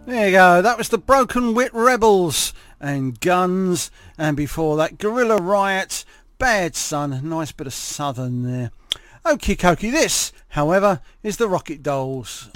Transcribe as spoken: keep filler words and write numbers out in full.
There you go, that was the Broken Wit Rebels and Guns, and before that Guerrilla Riot, Bad Son, nice bit of southern there. Okie dokie, this, however, is the Rocket Dolls